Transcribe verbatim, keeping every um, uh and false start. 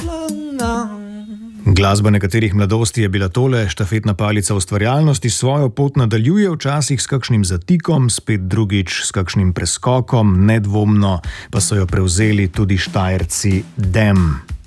Glasba nekaterih mladosti je bila tole, štafetna palica ustvarjalnosti svojo pot nadaljuje, včasih s kakšnim zatikom, spet drugič s kakšnim preskokom, nedvomno pa so jo prevzeli tudi Štajerci Dem.